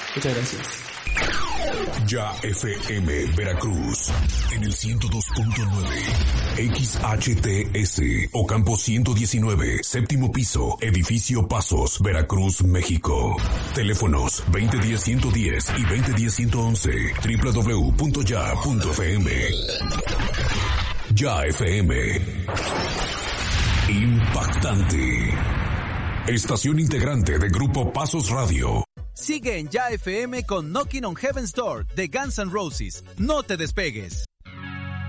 Muchas gracias. Ya FM Veracruz en el 102.9 XHTS Ocampo 119, séptimo piso, edificio Pasos, Veracruz, México. Teléfonos 2010-110 y 2010-111, www.ya.fm. Ya FM. Impactante. Estación integrante de Grupo Pasos Radio. Sigue en Ya FM con Knocking on Heaven's Door de Guns N' Roses. No te despegues.